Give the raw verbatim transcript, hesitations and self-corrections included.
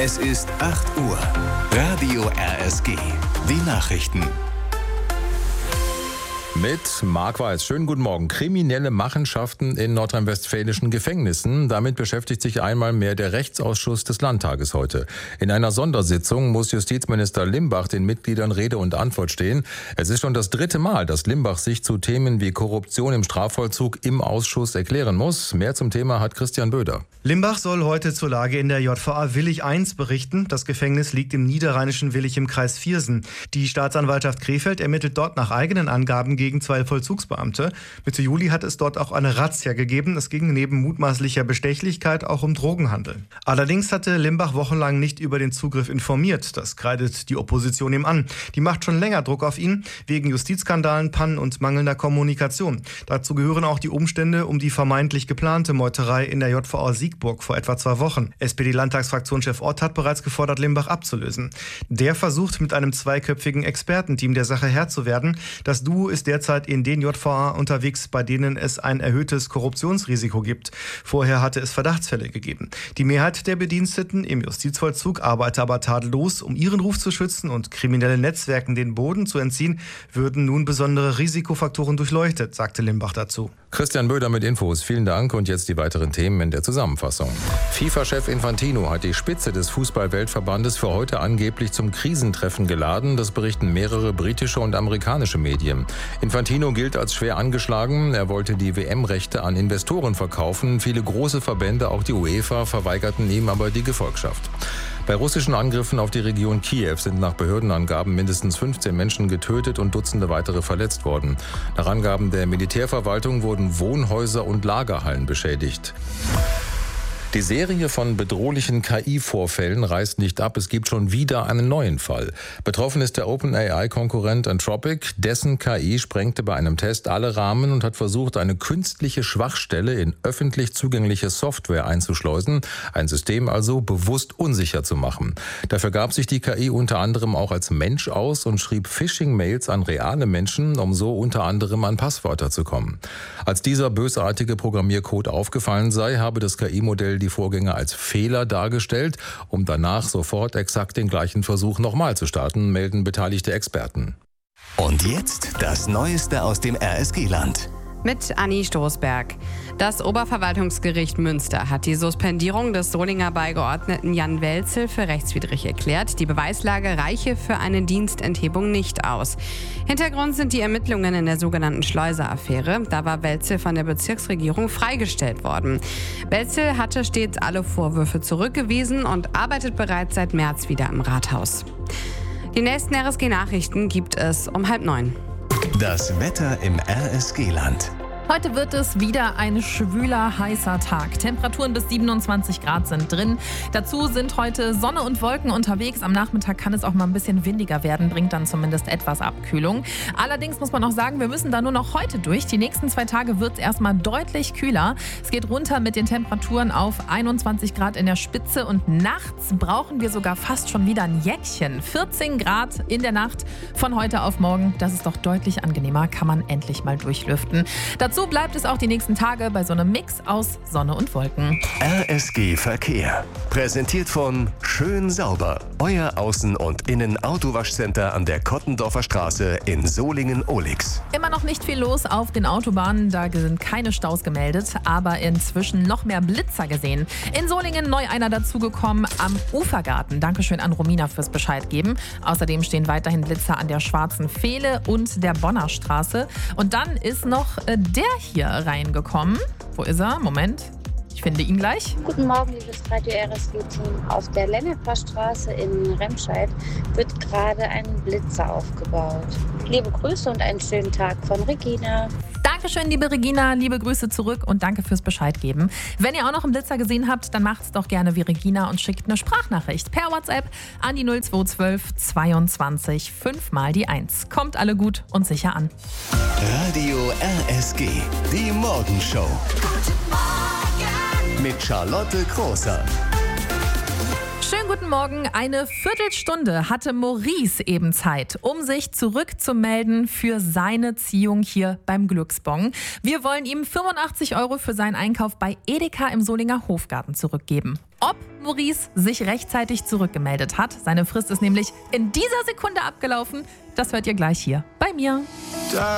Es ist acht Uhr. Radio R S G. Die Nachrichten. Mit Marc Weiß. Schönen guten Morgen. Kriminelle Machenschaften in nordrhein-westfälischen Gefängnissen. Damit beschäftigt sich einmal mehr der Rechtsausschuss des Landtages heute. In einer Sondersitzung muss Justizminister Limbach den Mitgliedern Rede und Antwort stehen. Es ist schon das dritte Mal, dass Limbach sich zu Themen wie Korruption im Strafvollzug im Ausschuss erklären muss. Mehr zum Thema hat Christian Böder. Limbach soll heute zur Lage in der J V A Willich eins berichten. Das Gefängnis liegt im niederrheinischen Willich im Kreis Viersen. Die Staatsanwaltschaft Krefeld ermittelt dort nach eigenen Angaben gegen zwei Vollzugsbeamte. Mitte Juli hat es dort auch eine Razzia gegeben. Es ging neben mutmaßlicher Bestechlichkeit auch um Drogenhandel. Allerdings hatte Limbach wochenlang nicht über den Zugriff informiert. Das kreidet die Opposition ihm an. Die macht schon länger Druck auf ihn, wegen Justizskandalen, Pannen und mangelnder Kommunikation. Dazu gehören auch die Umstände um die vermeintlich geplante Meuterei in der J V A Siegburg vor etwa zwei Wochen. S P D-Landtagsfraktionschef Ott hat bereits gefordert, Limbach abzulösen. Der versucht mit einem zweiköpfigen Expertenteam der Sache Herr zu werden. Das Duo ist derzeit in den J V A unterwegs, bei denen es ein erhöhtes Korruptionsrisiko gibt. Vorher hatte es Verdachtsfälle gegeben. Die Mehrheit der Bediensteten im Justizvollzug arbeite aber tadellos. Um ihren Ruf zu schützen und kriminellen Netzwerken den Boden zu entziehen, würden nun besondere Risikofaktoren durchleuchtet, sagte Limbach dazu. Christian Böder mit Infos. Vielen Dank und jetzt die weiteren Themen in der Zusammenfassung. FIFA-Chef Infantino hat die Spitze des Fußball-Weltverbandes für heute angeblich zum Krisentreffen geladen. Das berichten mehrere britische und amerikanische Medien. Infantino gilt als schwer angeschlagen. Er wollte die W M-Rechte an Investoren verkaufen. Viele große Verbände, auch die UEFA, verweigerten ihm aber die Gefolgschaft. Bei russischen Angriffen auf die Region Kiew sind nach Behördenangaben mindestens fünfzehn Menschen getötet und Dutzende weitere verletzt worden. Nach Angaben der Militärverwaltung wurden Wohnhäuser und Lagerhallen beschädigt. Die Serie von bedrohlichen K I-Vorfällen reißt nicht ab. Es gibt schon wieder einen neuen Fall. Betroffen ist der OpenAI-Konkurrent Anthropic. Dessen K I sprengte bei einem Test alle Rahmen und hat versucht, eine künstliche Schwachstelle in öffentlich zugängliche Software einzuschleusen. Ein System also bewusst unsicher zu machen. Dafür gab sich die K I unter anderem auch als Mensch aus und schrieb Phishing-Mails an reale Menschen, um so unter anderem an Passwörter zu kommen. Als dieser bösartige Programmiercode aufgefallen sei, habe das K I-Modell die Vorgänge als Fehler dargestellt, um danach sofort exakt den gleichen Versuch nochmal zu starten, melden beteiligte Experten. Und jetzt das Neueste aus dem R S G-Land. Mit Anni Stoßberg. Das Oberverwaltungsgericht Münster hat die Suspendierung des Solinger Beigeordneten Jan Welzel für rechtswidrig erklärt. Die Beweislage reiche für eine Dienstenthebung nicht aus. Hintergrund sind die Ermittlungen in der sogenannten Schleuser-Affäre. Da war Welzel von der Bezirksregierung freigestellt worden. Welzel hatte stets alle Vorwürfe zurückgewiesen und arbeitet bereits seit März wieder im Rathaus. Die nächsten R S G-Nachrichten gibt es um halb neun. Das Wetter im R S G-Land. Heute wird es wieder ein schwüler, heißer Tag. Temperaturen bis siebenundzwanzig Grad sind drin. Dazu sind heute Sonne und Wolken unterwegs. Am Nachmittag kann es auch mal ein bisschen windiger werden, bringt dann zumindest etwas Abkühlung. Allerdings muss man auch sagen, wir müssen da nur noch heute durch. Die nächsten zwei Tage wird es erstmal deutlich kühler. Es geht runter mit den Temperaturen auf einundzwanzig Grad in der Spitze und nachts brauchen wir sogar fast schon wieder ein Jäckchen. vierzehn Grad in der Nacht von heute auf morgen. Das ist doch deutlich angenehmer, kann man endlich mal durchlüften. Dazu So bleibt es auch die nächsten Tage bei so einem Mix aus Sonne und Wolken. R S G Verkehr. Präsentiert von Schön Sauber. Euer Außen- und Innen-Autowaschcenter an der Kottendorfer Straße in Solingen-Ohlix. Immer noch nicht viel los auf den Autobahnen. Da sind keine Staus gemeldet, aber inzwischen noch mehr Blitzer gesehen. In Solingen neu einer dazugekommen am Ufergarten. Dankeschön an Romina fürs Bescheid geben. Außerdem stehen weiterhin Blitzer an der Schwarzen Fehle und der Bonner Straße. Und dann ist noch äh, der hier reingekommen. Wo ist er? Moment. Ich finde ihn gleich. Guten Morgen, liebes Radio R S G-Team. Auf der Lenneper-Straße in Remscheid wird gerade ein Blitzer aufgebaut. Liebe Grüße und einen schönen Tag von Regina. Dankeschön, liebe Regina. Liebe Grüße zurück und danke fürs Bescheid geben. Wenn ihr auch noch einen Blitzer gesehen habt, dann macht's doch gerne wie Regina und schickt eine Sprachnachricht per WhatsApp an die null zwei eins zwei zweiundzwanzig fünf mal die eins. Kommt alle gut und sicher an. Radio R S G, die Morgenshow. Guten Morgen. Mit Charlotte Großer. Schönen guten Guten Morgen. Eine Viertelstunde hatte Maurice eben Zeit, um sich zurückzumelden für seine Ziehung hier beim Glücksbon. Wir wollen ihm fünfundachtzig Euro für seinen Einkauf bei Edeka im Solinger Hofgarten zurückgeben. Ob Maurice sich rechtzeitig zurückgemeldet hat, seine Frist ist nämlich in dieser Sekunde abgelaufen, das hört ihr gleich hier bei mir.